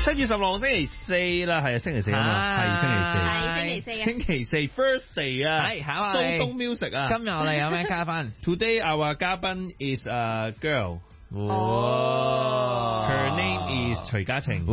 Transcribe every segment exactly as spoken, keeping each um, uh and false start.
七月十六星期四啦，係啊，星期四啊嘛，係星期四， 係星期四啊， 星期四 first day 啊， 係考下蘇東 music 啊。 今日我哋有咩嘉賓 ？Today our 嘉賓 is a girl。 哦 Her name is 徐嘉晴。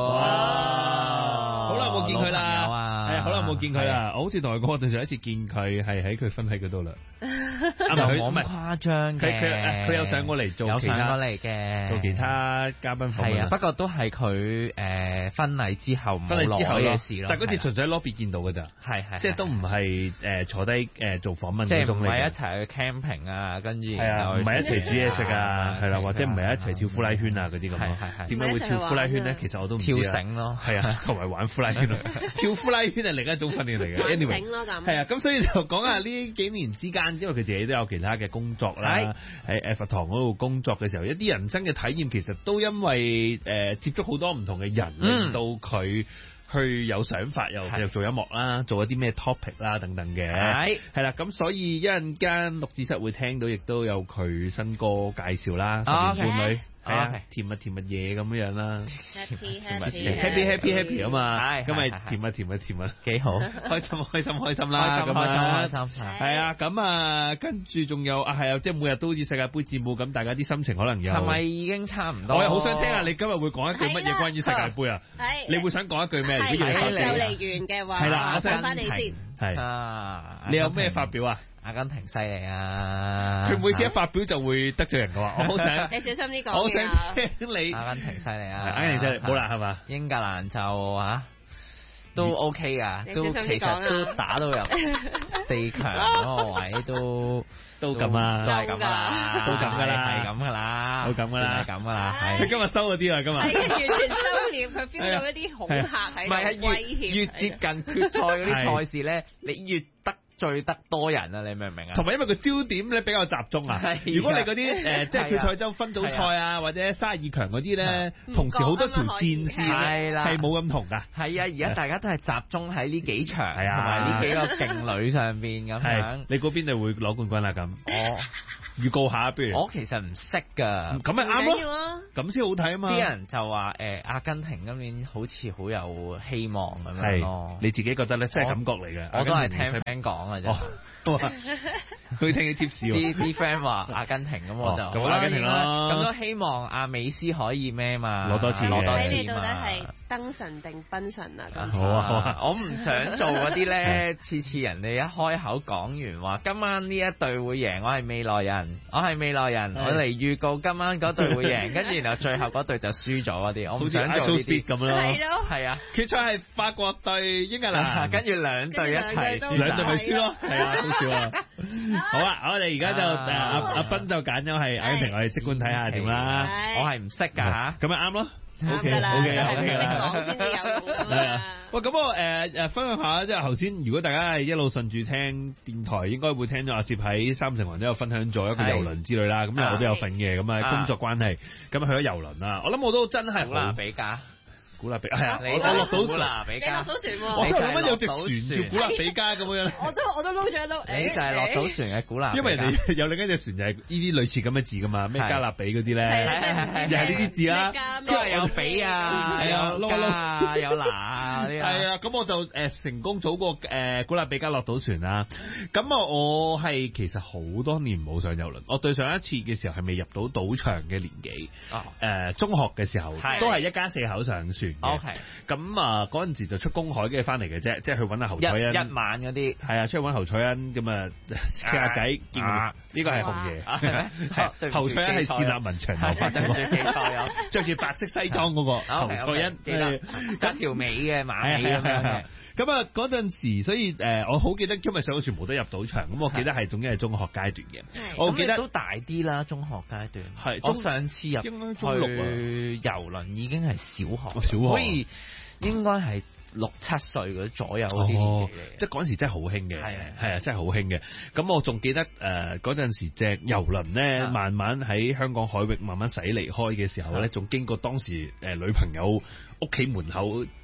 哇！ 好耐冇見佢啦，係好耐冇見佢啦。我好似同佢講，我對上一次見佢係喺佢婚禮嗰度啦。 又冇咁誇張嘅， 佢佢佢有上過嚟做， 有上過嚟嘅， 做其他嘉賓訪問。 係啊，不過都係佢誒婚禮之後婚禮之後嘅事咯。 但係嗰次純粹喺 lobby 見到㗎咋， 係係， 即係都唔係誒坐低誒做訪問即係嗰種嚟嘅。 唔係一齊去 camping 啊，跟住係啊，唔係一齊煮嘢食啊，係啦，或者唔係一齊跳呼拉圈啊嗰啲咁咯。 係係。 點解會跳呼拉圈咧？其實我都唔知啊。 跳繩咯， 係啊，同埋玩呼拉圈咯。跳呼拉圈係另一種訓練嚟嘅。 玩 anyway 繩咯咁。 係啊，咁所以就講下呢幾年之間，因為佢自己都有其他嘅工作啦，喺誒佛堂嗰度工作嘅時候，一啲人生嘅體驗其實都因為誒、呃、接觸好多唔同嘅人，令到佢去有想法，又繼續做音樂啦，做一啲咩 topic 啦等等嘅，係係啦，咁所以一陣間錄製室會聽到，亦都有佢新歌介紹啦，十年伴侶。係啊，甜蜜甜蜜嘢咁樣樣啦 ，happy happy happy happy happy 啊嘛，咁咪甜蜜甜蜜甜蜜， 幾好， 開心開心開心啦， 開心開心開心， 係啊，咁啊，跟住仲有啊，係啊，即係每日都好似世界盃節目咁，大家啲心情可能有， 係咪已經差唔多？ 我又好想聽下你今日會講一句乜嘢關於世界盃啊？ 係， 你會想講一句咩？ 係就嚟完嘅話， 係啦，我想翻你先， 係啊， 你有咩發表啊？ 阿根廷犀利啊！ 佢每次一發表就會得罪人嘅話，我好想你小心啲講。 我好想聽你。 阿根廷犀利啊！ 阿根廷犀利，冇啦係嘛？ 英格蘭就嚇都 OK 噶，都其實都打到入四強嗰個位都都咁啊， 都係咁噶啦， 都咁噶啦， 係咁噶啦， 都咁噶啦， 係咁噶啦。 佢今日收嗰啲啊，今日係完全收斂，佢 feel 到一啲恐嚇喺度威脅。 越接近決賽嗰啲賽事咧，你越得罪得多人啊！你明唔明啊？ 同埋因為個焦點咧比較集中啊。如果你嗰啲誒即係決賽周分組賽啊，或者卅二強嗰啲咧，同時好多條戰線係啦，係冇咁同㗎。 係啊，而家大家都係集中喺呢幾場，係啊，同埋呢幾個勁女上邊咁樣。 你嗰邊就會攞冠軍啦咁。哦。預告下，不如我其實唔識㗎， 咁咪啱咯，咁先好睇啊嘛！ 啲人就話誒阿根廷今年好似好有希望咁樣咯， 你自己覺得咧，真係感覺嚟嘅。 我都係聽 friend 講嘅啫， 佢聽啲 tips 啲啲 friend 話阿根廷咁我就咁阿根廷咯， 咁都希望阿美斯可以咩嘛， 攞多次， 攞多次嘛。 你哋到底係燈神定賓神啊？ 好啊好啊， 我唔想做嗰啲咧，次次人哋一開口講完話今晚呢一隊會贏，我係未來人。我係未來人，我嚟預告今晚嗰隊會贏，跟住然後最後嗰隊就輸咗嗰啲，我唔想做呢啲咁咯。係咯， 係啊， 決賽係法國對英格蘭， 跟住兩隊一齊輸， 兩隊咪輸咯，係啊，好笑啊！好啊，我哋而家就誒阿阿斌就揀咗係阿根廷，我哋即管睇下點啦。 我係唔識㗎嚇， 咁咪啱咯。 O K O K O K 啦，講先至有用啊！ 喂，咁我誒誒分享下，即係頭先，如果大家係一路順住聽電台，應該會聽到阿攝喺三成雲都有分享咗一個遊輪之類啦。咁我都有份嘅，咁啊工作關係，咁去咗遊輪啦。我諗我都真係古納比加。 古納比係啊， 我落到古納比加， 你落到船喎， 我都諗緊有隻船叫古納比加咁樣。 我都我都撈咗一撈， 你就係落到船嘅古納， 因為你有另一隻船就係呢啲類似咁嘅字噶嘛，咩加勒比嗰啲咧，又係呢啲字啦， 都係有比啊，有加啊，有拿啊啲啊。 係啊，咁我就誒成功組過誒古納比加落到船啦。咁啊，我係其實好多年冇上遊輪，我對上一次嘅時候係未入到賭場嘅年紀，誒中學嘅時候都係一家四口上船。 O K， 咁啊嗰陣時就出公海跟住翻嚟嘅啫，即係去揾阿侯彩恩一晚嗰啲， 係啊，出去揾侯彩恩咁啊傾下偈，見呢個係紅爺，侯彩恩係單立文長頭髮， 跟住記錯有着住白色西裝嗰個侯彩恩， 記得揸條尾嘅馬尾咁樣嘅。 咁啊嗰陣時，所以誒我好記得，因為上到船冇得入賭場，咁我記得係總之係中學階段嘅。我記得都大啲啦，中學階段。 係我上次入應該中六啊， 遊輪已經係小學， 小學所以應該係六七歲嗰左右嗰啲哦，即係嗰陣時真係好興嘅，係係啊，真係好興嘅。咁我仲記得誒嗰陣時隻遊輪咧，慢慢喺香港海域慢慢駛離開嘅時候咧，仲經過當時誒女朋友屋企門口。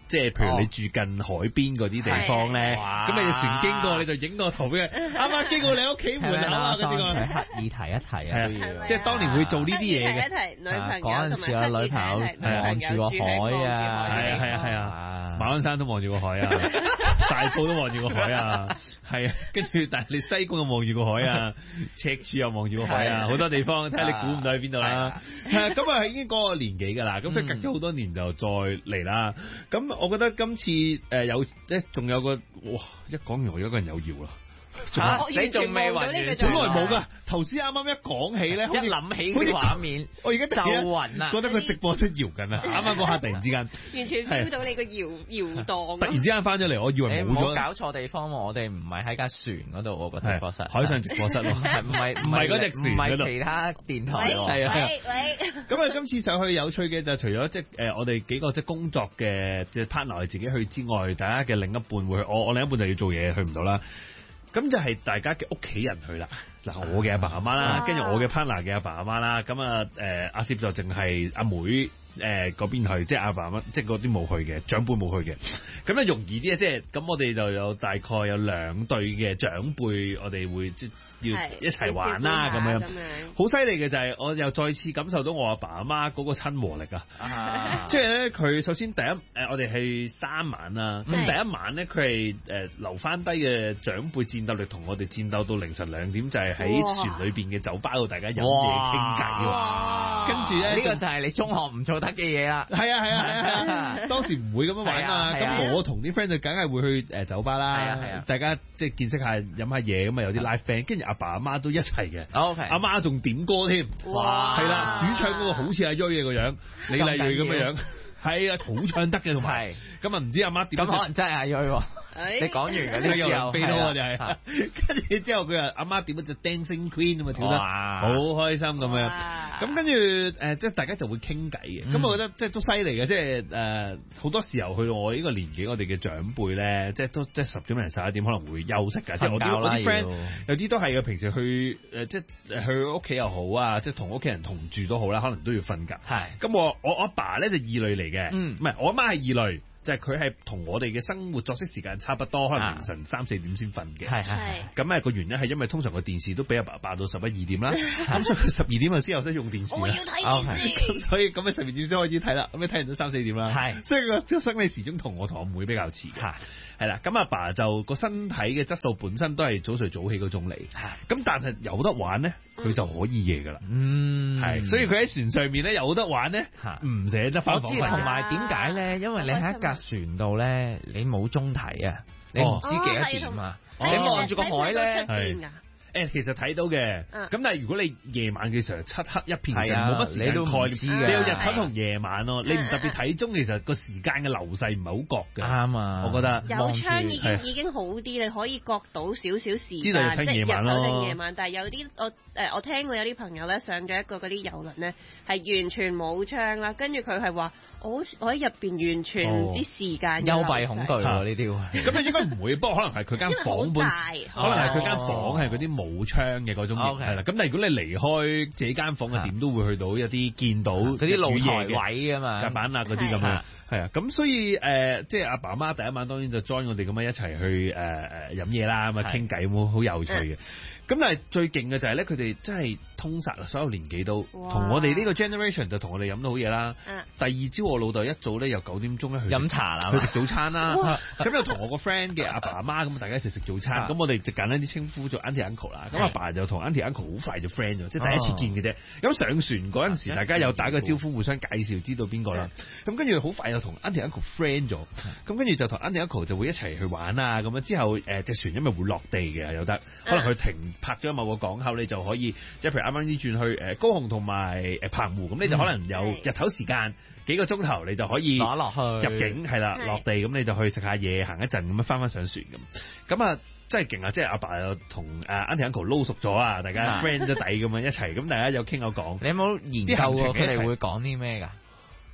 即係譬如你住近海邊嗰啲地方咧，咁你隻船經過你就影個圖俾佢，啱啱經過你屋企門口啊嗰啲個， 刻意提一提啊， 即係當年會做呢啲嘢嘅。 提一提女朋友嗰陣時啊，女朋友望住個海啊， 係啊係啊係啊，馬鞍山都望住個海啊，大埔都望住個海啊，係啊，跟住但係你西貢又望住個海啊，赤柱又望住個海啊，好多地方睇下你估唔到喺邊度啦。係啊，咁啊已經嗰個年紀㗎啦，咁所以隔咗好多年就再嚟啦。咁我覺得今次誒有咧，仲有個哇，一講完我有一個人有搖啦。 啊、你仲未暈完？ 本來冇噶，頭先啱啱一講起咧， 一諗起啲畫面， 我而家就暈啦， 覺得佢直播室搖緊啊！啱啱嗰下突然之間， 完全 feel 到你個搖搖盪。 突然之間翻咗嚟，我以為冇咗。 搞錯地方喎，我哋唔係喺架船嗰度，我個直播室， 海上直播室咯，唔係唔係嗰隻船嗰度， 唔係其他電台喎。 係啊， 咁啊，今次上去有趣嘅就除咗即係誒我哋幾個即係工作嘅嘅 partner 自己去之外，大家嘅另一半會去，我我另一半就要做嘢去唔到啦。咁就係大家嘅屋企人去啦，嗱我嘅阿爸阿媽啦，跟住我嘅 partner 嘅阿爸阿媽啦，咁啊誒阿攝就淨係阿妹誒嗰邊去，即係阿爸阿媽，即係嗰啲冇去嘅，長輩冇去嘅，咁咧容易啲啊，即係咁我哋就有大概有兩對嘅長輩，我哋會即要一齊玩啦咁樣，好犀利嘅就係我又再次感受到我阿爸阿媽嗰個親和力啊！即係咧佢首先第一誒我哋係三晚啦，咁第一晚咧佢係誒留翻低嘅長輩戰鬥力同我哋戰鬥到凌晨兩點，就係喺船裏邊嘅酒吧度大家飲嘢傾偈，跟住咧呢個就係你中學唔做得嘅嘢啦。係啊係啊係啊！當時唔會咁樣玩啊，咁我同啲 friend 就梗係會去誒酒吧啦，係啊係啊，大家即係見識下飲下嘢咁啊，有啲 live band，跟住阿爸阿媽都一齊嘅，阿媽仲點歌添，哇，係啦，主唱嗰個好似阿銳嘅個樣，李麗蕊咁嘅樣，係啊，好唱得嘅同埋，咁啊唔知阿媽點，咁可能真係阿銳喎。你講完嗰啲之後，飛到我哋係，跟住之後佢話阿媽點咗隻 Dancing Queen 咁啊，跳得好開心咁樣，咁跟住誒即係大家就會傾偈嘅，咁、嗯、我覺得即係都犀利嘅，即係誒好多時候去到我呢個年紀，我哋嘅長輩咧，即係都即係十點零十一點可能會休息㗎，即係我啲我啲 friend 有啲都係嘅，平時去誒即係去屋企又好啊，即係同屋企人同住都好啦，可能都要瞓覺。係，咁我我阿爸咧就異類嚟嘅，唔係、嗯、我阿媽係異類。就係佢係同我哋嘅生活作息時間差不多，可能凌晨三四點先瞓嘅。係係係。咁啊個原因係因為通常個電視都俾阿爸霸到十一二點啦。咁所以佢十二點啊先有得用電視。我要睇電視。咁所以咁啊十二點先開始睇啦。咁你睇完都三四點啦。係。所以個個生理時鐘同我同我妹比較似。係。係啦。咁阿爸就個身體嘅質素本身都係早睡早起嗰種嚟。係。咁但係有得玩咧，佢就可以夜㗎啦。嗯。係。所以佢喺船上面咧有得玩咧，唔捨得翻房瞓。我知同埋點解咧？因為你喺一架船度咧，你冇鐘睇啊，你唔知幾多點啊，你望住個海咧，誒，其實睇到嘅，咁但係如果你夜晚嘅時候漆黑一片，其實冇乜時間概念，你有日頭同夜晚咯，你唔特別睇鐘，其實個時間嘅流逝唔係好覺嘅。啱啊，我覺得有窗已經已經好啲，你可以覺到少少時間， 知道日夜晚咯， 定夜晚。但係有啲我誒我聽過有啲朋友咧上咗一個嗰啲遊輪咧，係完全冇窗啦，跟住佢係話我我喺入邊完全唔知時間， 幽閉恐懼喎呢啲。 咁啊應該唔會，不過可能係佢間房本，可能係佢間房係嗰啲冇窗嘅嗰種，係啦。咁但係如果你離開自己間房嘅點都會去到一啲見到嗰啲露台位啊嘛，甲板啊嗰啲咁樣，係啊。咁所以誒，即係阿爸阿媽第一晚當然就 join 我哋咁樣一齊去誒誒飲嘢啦，咁啊傾偈，咁好有趣嘅。咁但係最勁嘅就係咧，佢哋真係通殺啊！所有年紀都同我哋呢個 generation 就同我哋飲到好嘢啦。第二朝我老豆一早咧由九點鐘咧去飲茶啦，去食早餐啦。咁又同我個 friend 嘅阿爸阿媽咁大家一齊食早餐。咁我哋就簡單啲稱呼做 auntie uncle 啦。咁阿爸就同 auntie uncle 好快就 friend 咗，即係第一次見嘅啫。咁上船嗰陣時，大家有打個招呼，互相介紹，知道邊個啦。咁跟住好快又同 auntie uncle friend 咗。咁跟住就同 auntie uncle 就會一齊去玩啊。咁樣之後誒隻船因為會落地嘅，有得可能佢停。拍咗某個港口，你就可以即係譬如啱啱呢轉去誒高雄同埋誒澎湖，咁你就可能有日頭時間幾個鐘頭，你就可以攞落去入境係啦，落地咁你就去食下嘢，行一陣咁樣翻翻上船咁。咁啊真係勁啊！即係阿爸又同誒 Auntie Uncle 撈熟咗啊，大家 friend 咗底咁樣一齊，咁大家有傾有講。你有冇研究過佢哋會講啲咩㗎？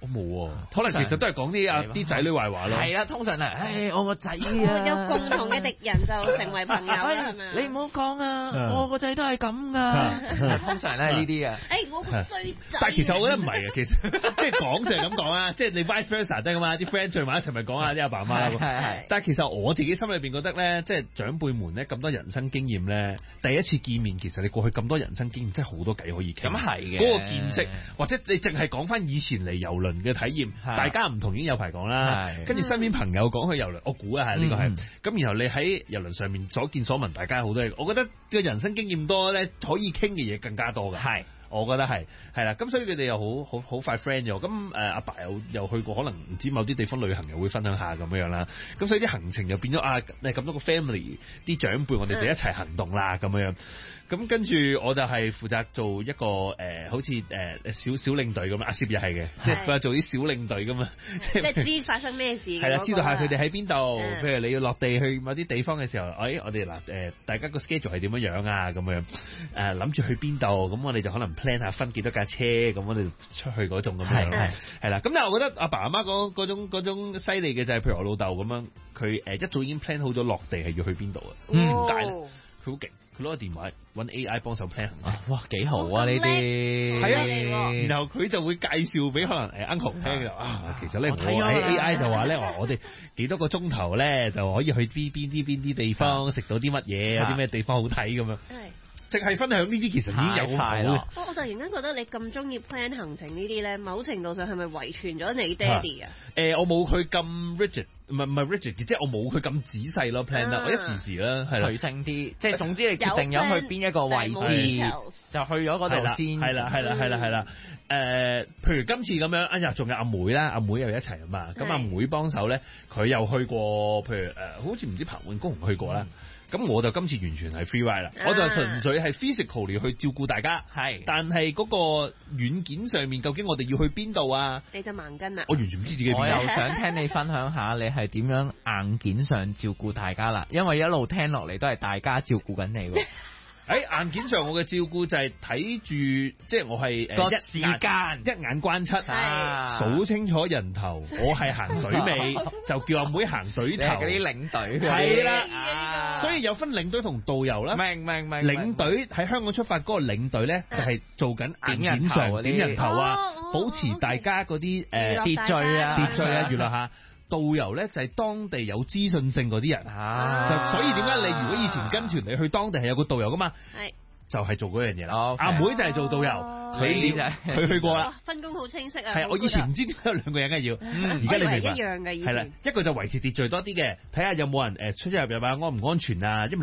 我冇喎，可能其實都係講啲啊啲仔女壞話咯。 係啦，通常係，唉，我個仔啊， 有共同嘅敵人就成為朋友啦，係咪啊？ 你唔好講啊，我個仔都係咁噶。通常咧呢啲啊。 誒，我個衰仔。 但係其實我覺得唔係嘅，其實即係講就係咁講啦，即係你 vice versa 得噶嘛，啲 friend 聚埋一齊咪講下啲阿爸阿媽咯。但係其實我自己心裏邊覺得咧，即係長輩們咧咁多人生經驗咧，第一次見面其實你過去咁多人生經驗，真係好多偈可以傾。 咁係嘅。 嗰個見識，或者你淨係講翻以前嚟遊輪嘅體驗，大家唔同已經有排講啦。跟住身邊朋友講去遊輪，我估啊係呢個係。咁然後你喺遊輪上面所見所聞，大家好多嘢。我覺得個人生經驗多咧，可以傾嘅嘢更加多嘅。係。我覺得係係啦，咁所以佢哋又好好好快 friend 咗。咁誒阿爸又又去過，可能唔知某啲地方旅行又會分享下咁樣啦。咁所以啲行程又變咗啊！咁多個 family 啲長輩，我哋就一齊行動啦咁樣。咁跟住我就係負責做一個誒、呃，好似誒誒小小領隊咁啊，阿攝又係嘅，即係負責做啲小領隊咁啊，即係知發生咩事。係啦，知道下佢哋喺邊度。 嗯、 譬如你要落地去某啲地方嘅時候，哎，我哋嗱誒，大家個 schedule 係點樣樣啊？咁樣誒，諗住去邊度？咁我哋就可能 plan 下分幾多架車，咁我哋出去嗰種咁樣。係係啦。咁但係我覺得阿爸阿媽嗰嗰種嗰種犀利嘅就係，譬如我老豆咁樣，佢誒一早已經 plan 好咗落地係要去邊度啊？點解咧？佢好勁。佢攞個電話揾 A I 幫手 plan 行程，哇幾好啊呢啲，係啊，然後佢就會介紹俾可能誒 uncle 聽啊，其實咧我喺 A I 就話咧話我哋幾多個鐘頭咧就可以去邊邊啲邊啲地方食到啲乜嘢，有啲咩地方好睇咁樣。淨係分享呢啲其實已經有快咯。 我我突然間覺得你咁中意 plan 行程呢啲咧，某程度上係咪遺傳咗你爹哋啊？ 誒，我冇佢咁 rigid，唔係唔係 rigid，即係我冇佢咁仔細咯 plan 啦。我一時時啦，係啦，隨性啲，即係總之你決定咗去邊一個位置，就去咗嗰度先。 係啦係啦係啦係啦。誒，譬如今次咁樣，哎呀，仲有阿妹啦，阿妹又一齊啊嘛。咁阿妹幫手咧，佢又去過，譬如誒，好似唔知彭永公唔去過啦。咁我就今次完全係 free ride 啦，啊、我就純粹係 physically 去照顧大家，係是，但係嗰個軟件上面究竟我哋要去邊度啊？你就盲根啦，我完全唔知自己邊度。我又想聽你分享下你係點樣硬件上照顧大家啦，因為一路聽落嚟都係大家照顧緊你喎。 喺硬件上我嘅照顧就係睇住，即係我係誒一時間一眼關七，數清楚人頭，我係行隊尾，就叫阿妹行隊頭。 嗰啲領隊係啦，所以有分領隊同導遊啦。 明明明。 領隊喺香港出發嗰個領隊咧，就係做緊硬件上點人頭啊，保持大家嗰啲誒秩序啊、秩序啊，娛樂下。導遊咧就係當地有資訊性嗰啲人，啊、就所以點解你如果以前跟團你去當地係有個導遊噶嘛，係是就係做嗰樣嘢啦。阿 Okay. 妹就係做導遊，佢就佢去過啦， 分工好清晰啊。 係我以前唔知點解有兩個人嘅要，而家、嗯、你明白？一樣嘅，係啦，一個就維持秩序多啲嘅，睇下有冇人誒出出入入啊，安唔安全啊，因為